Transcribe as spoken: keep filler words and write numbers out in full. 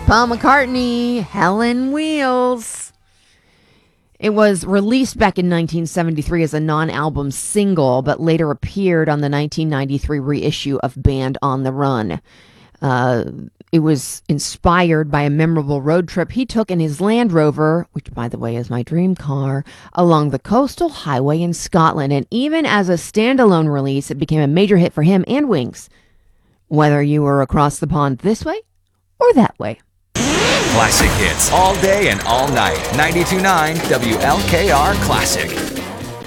Paul McCartney, Helen Wheels. It was released back in nineteen seventy-three as a non-album single, but later appeared on the nineteen ninety-three reissue of Band on the Run. Uh, it was inspired by a memorable road trip he took in his Land Rover, which, by the way, is my dream car, along the coastal highway in Scotland. And even as a standalone release, it became a major hit for him and Wings, whether you were across the pond this way or that way. Classic hits all day and all night. ninety-two point nine W L K R Classic.